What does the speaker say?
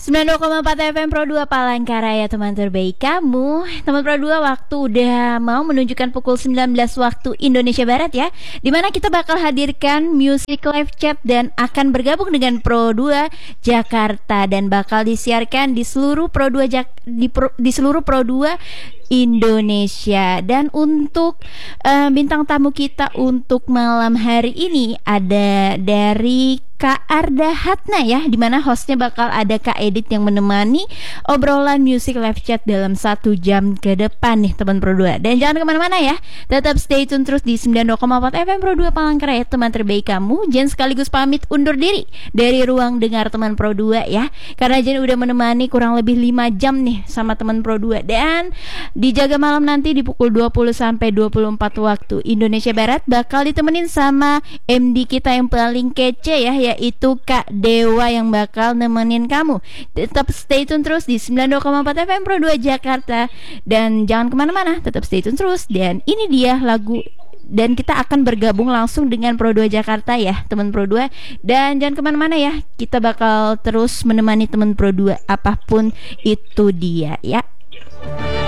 92,4 FM Pro 2 Palangkaraya, teman terbaik kamu. Teman Pro 2, waktu udah mau menunjukkan pukul 19 waktu Indonesia Barat ya, dimana kita bakal hadirkan Music Live Chat dan akan bergabung dengan Pro 2 Jakarta dan bakal disiarkan di seluruh Pro 2 di seluruh Pro 2 Indonesia. Dan untuk bintang tamu kita untuk malam hari ini ada dari Kak Arda Hatna ya, dimana hostnya bakal ada Kak Edit yang menemani obrolan Music Live Chat dalam 1 jam ke depan nih teman Pro 2. Dan jangan kemana-mana ya, tetap stay tune terus di 92,4 FM Pro 2 Palangkaraya, teman terbaik kamu. Jen sekaligus pamit undur diri dari ruang dengar teman Pro 2 ya, karena Jen udah menemani kurang lebih 5 jam nih sama teman Pro 2. Dan dijaga malam nanti di pukul 20 sampai 24 waktu Indonesia Barat bakal ditemenin sama MD kita yang paling kece ya, yaitu Kak Dewa yang bakal nemenin kamu. Tetap stay tune terus di 92,4 FM Pro 2 Jakarta. Dan jangan kemana-mana, tetap stay tune terus. Dan ini dia lagu, dan kita akan bergabung langsung dengan Pro 2 Jakarta ya teman Pro 2. Dan jangan kemana-mana ya, kita bakal terus menemani teman Pro 2 apapun itu dia ya.